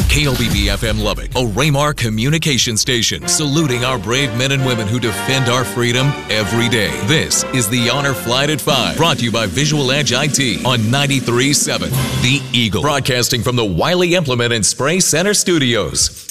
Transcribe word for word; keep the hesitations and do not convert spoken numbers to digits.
K L B B F M Lubbock, a Raymar communication station, saluting our brave men and women who defend our freedom every day. This is the Honor Flight at five, brought to you by Visual Edge I T on ninety-three point seven The Eagle, broadcasting from the Wiley Implement and Spray Center Studios.